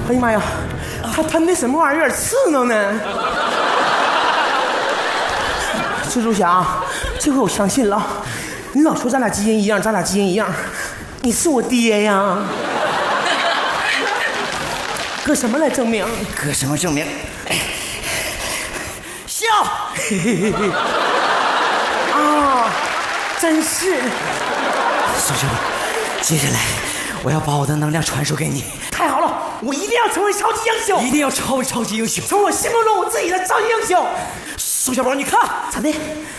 哎呀妈呀，他喷的什么玩意儿，有点刺挠呢。蜘蛛侠，这回我相信了。你老说咱俩基因一样，咱俩基因一样，你是我爹呀。搁什么来证明？ 搁什么证明？笑。 啊，真是。 宋小宝，接下来我要把我的能量传授给你。 太好了，我一定要成为超级英雄， 一定要成为超级英雄， 成我心目中我自己的超级英雄。 宋小宝，你看咋的？